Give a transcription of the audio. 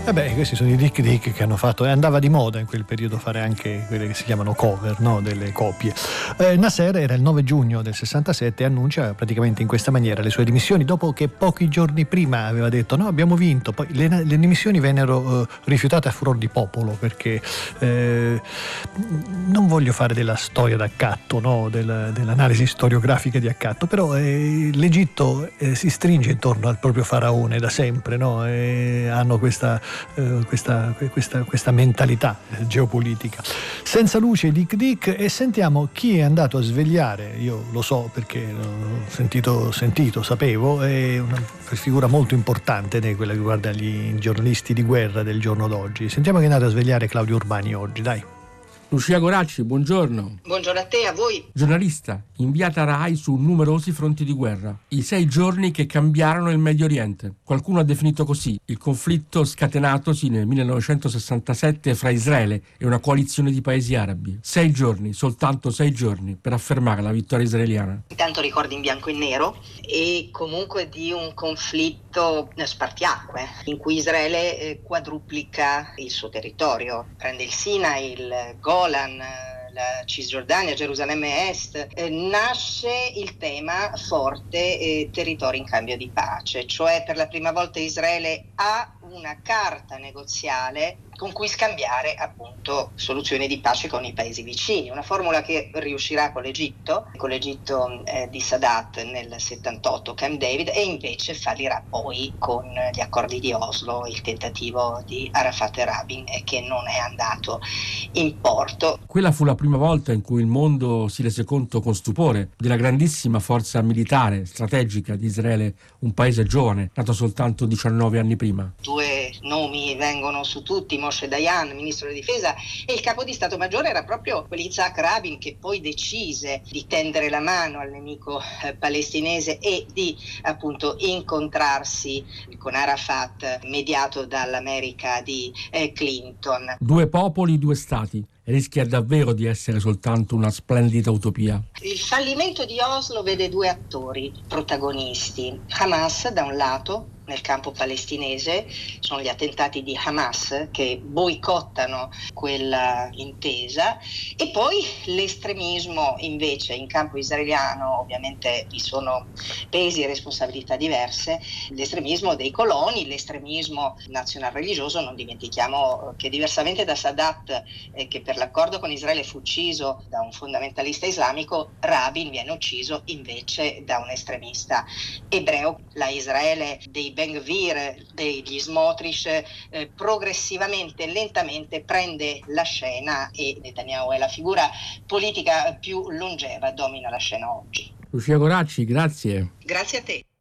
Questi sono i Dick Dick che hanno fatto, e andava di moda in quel periodo fare anche quelle che si chiamano cover, no? Delle copie. Nasser era il 9 giugno del 67 e annuncia praticamente in questa maniera le sue dimissioni dopo che pochi giorni prima aveva detto no, abbiamo vinto. Poi le dimissioni vennero rifiutate a furor di popolo perché non voglio fare della storia d'accatto, no? Dell'analisi storiografica di accatto, però l'Egitto si stringe intorno al proprio faraone da sempre, no? Hanno questa mentalità geopolitica. Senza luce Dick Dick, e sentiamo chi è andato a svegliare, io lo so perché ho sapevo, è una figura molto importante di quella che riguarda gli giornalisti di guerra del giorno d'oggi. Sentiamo chi è andato a svegliare Claudio Urbani oggi, dai. Lucia Goracci, buongiorno. Buongiorno a te, a voi. Giornalista, inviata RAI su numerosi fronti di guerra. I 6 giorni che cambiarono il Medio Oriente. Qualcuno ha definito così il conflitto scatenatosi nel 1967 fra Israele e una coalizione di paesi arabi. 6 giorni, soltanto 6 giorni, per affermare la vittoria israeliana. Intanto ricordi in bianco e nero e comunque di un conflitto spartiacque in cui Israele quadruplica il suo territorio. Prende il Sinai, il Golan, la Cisgiordania, Gerusalemme Est. Nasce il tema forte territori in cambio di pace, cioè per la prima volta Israele ha una carta negoziale con cui scambiare appunto soluzioni di pace con i paesi vicini, una formula che riuscirà con l'Egitto di Sadat nel 78, Camp David, e invece fallirà poi con gli accordi di Oslo, il tentativo di Arafat e Rabin che non è andato in porto. Quella fu la prima volta in cui il mondo si rese conto con stupore della grandissima forza militare strategica di Israele, un paese giovane, nato soltanto 19 anni prima. 2 nomi vengono su tutti, Moshe Dayan, ministro della difesa, e il capo di Stato Maggiore era proprio quell'Itzhak Rabin che poi decise di tendere la mano al nemico palestinese e di appunto incontrarsi con Arafat, mediato dall'America di Clinton. 2 popoli, 2 stati. Rischia davvero di essere soltanto una splendida utopia. Il fallimento di Oslo vede 2 attori protagonisti. Hamas da un lato, nel campo palestinese, sono gli attentati di Hamas che boicottano quella intesa, e poi l'estremismo invece in campo israeliano. Ovviamente vi sono pesi e responsabilità diverse, l'estremismo dei coloni, l'estremismo nazional-religioso. Non dimentichiamo che diversamente da Sadat, che per l'accordo con Israele fu ucciso da un fondamentalista islamico, Rabin viene ucciso invece da un estremista ebreo. La Israele dei Ben Gvir, degli Smotrich, progressivamente, lentamente prende la scena, e Netanyahu è la figura politica più longeva, domina la scena oggi. Lucia Goracci, grazie. Grazie a te.